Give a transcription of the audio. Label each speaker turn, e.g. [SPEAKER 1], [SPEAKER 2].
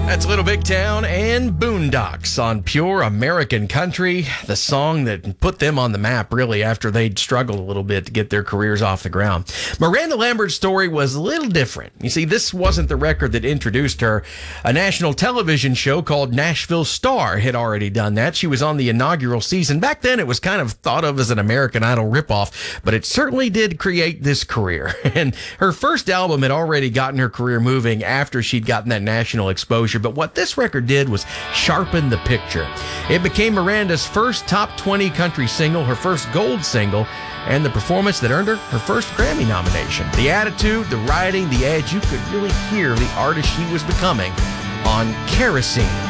[SPEAKER 1] That's Little Big Town and Boondocks on Pure American Country, the song that put them on the map, really, after they'd struggled a little bit to get their careers off the ground. Miranda Lambert's story was a little different. You see, this wasn't the record that introduced her. A national television show called Nashville Star had already done that. She was on the inaugural season. Back then, it was kind of thought of as an American Idol ripoff, but it certainly did create this career. And her first album had already gotten her career moving after she'd gotten that national exposure. But what this record did was sharpen the picture. It became Miranda's first top 20 country single, her first gold single, and the performance that earned her first Grammy nomination. The attitude, the writing, the edge, you could really hear the artist she was becoming on Kerosene.